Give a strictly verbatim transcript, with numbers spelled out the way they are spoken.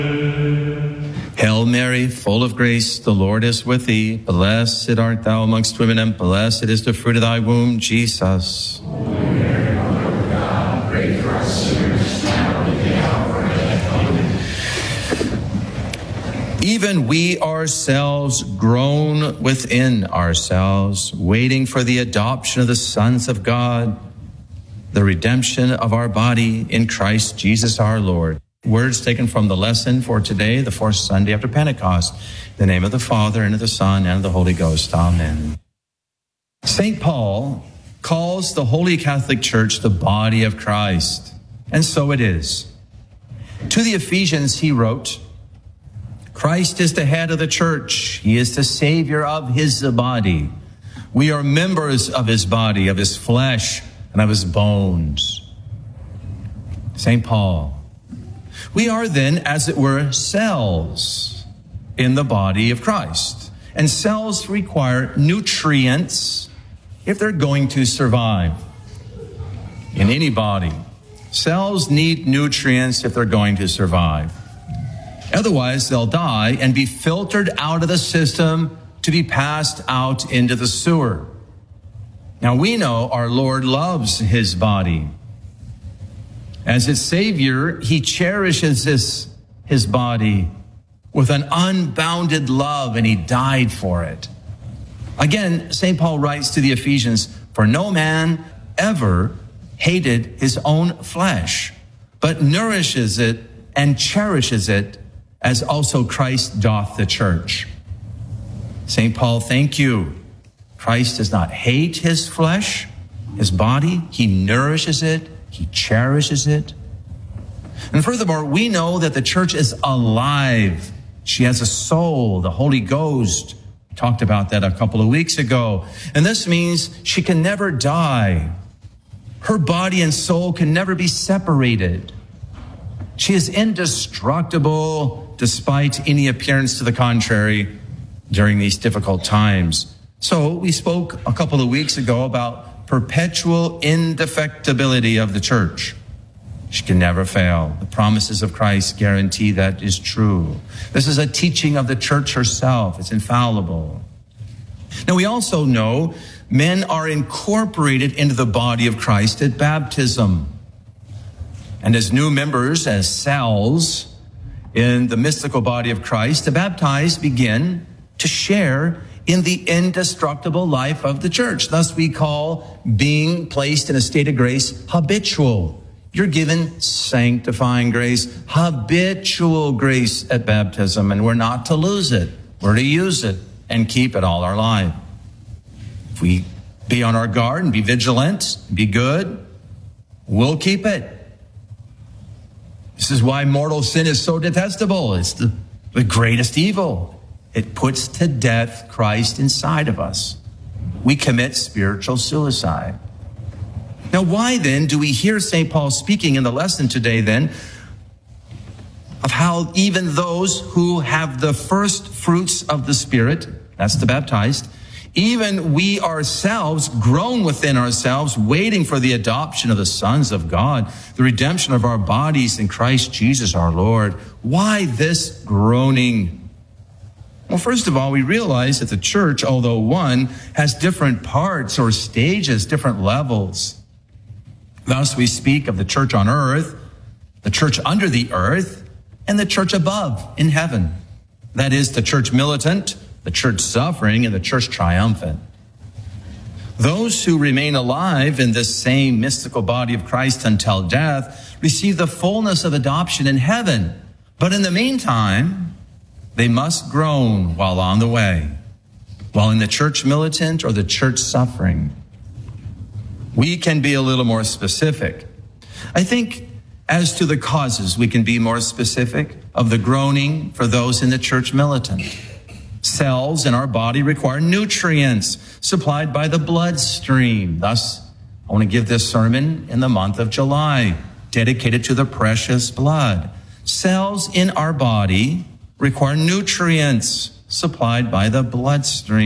Hail Mary, full of grace, the Lord is with thee. Blessed art thou amongst women, and blessed is the fruit of thy womb, Jesus. Holy Mary, Mother of God, pray for us sinners, now and at the hour of our death. Amen. Even we ourselves groan within ourselves, waiting for the adoption of the sons of God, the redemption of our body in Christ Jesus our Lord. Words taken from the lesson for today, the fourth Sunday after Pentecost. In the name of the Father, and of the Son, and of the Holy Ghost. Amen. Saint Paul calls the Holy Catholic Church the body of Christ, and so it is. To the Ephesians he wrote, Christ is the head of the church. He is the Savior of his body. We are members of his body, of his flesh, and of his bones. Saint Paul. We are then, as it were, cells in the body of Christ. And cells require nutrients if they're going to survive. In any body, cells need nutrients if they're going to survive. Otherwise, they'll die and be filtered out of the system to be passed out into the sewer. Now, we know our Lord loves his body. As its Savior, he cherishes this, his body with an unbounded love, and he died for it. Again, Saint Paul writes to the Ephesians, for no man ever hated his own flesh, but nourishes it and cherishes it, as also Christ doth the church. Saint Paul, thank you. Christ does not hate his flesh, his body. He nourishes it. He cherishes it. And furthermore, we know that the church is alive. She has a soul, the Holy Ghost. We talked about that a couple of weeks ago. And this means she can never die. Her body and soul can never be separated. She is indestructible despite any appearance to the contrary during these difficult times. So we spoke a couple of weeks ago about perpetual indefectibility of the church. She can never fail. The promises of Christ guarantee that is true. This is a teaching of the church herself. It's infallible. Now, we also know men are incorporated into the body of Christ at baptism. And as new members, as cells in the mystical body of Christ, the baptized begin to share in the indestructible life of the church. Thus we call being placed in a state of grace habitual. You're given sanctifying grace, habitual grace at baptism, and we're not to lose it. We're to use it and keep it all our life. If we be on our guard and be vigilant, be good, we'll keep it. This is why mortal sin is so detestable. It's the, the greatest evil. It puts to death Christ inside of us. We commit spiritual suicide. Now, why then do we hear Saint Paul speaking in the lesson today then of how even those who have the first fruits of the Spirit, that's the baptized, even we ourselves groan within ourselves, waiting for the adoption of the sons of God, the redemption of our bodies in Christ Jesus our Lord? Why this groaning? Well, first of all, we realize that the church, although one, has different parts or stages, different levels. Thus, we speak of the church on earth, the church under the earth, and the church above in heaven. That is, the church militant, the church suffering, and the church triumphant. Those who remain alive in this same mystical body of Christ until death receive the fullness of adoption in heaven. But in the meantime, they must groan while on the way, while in the church militant or the church suffering. We can be a little more specific. I think as to the causes, we can be more specific of the groaning for those in the church militant. Cells in our body require nutrients supplied by the bloodstream. Thus, I want to give this sermon in the month of July, dedicated to the precious blood. Cells in our body require nutrients supplied by the bloodstream.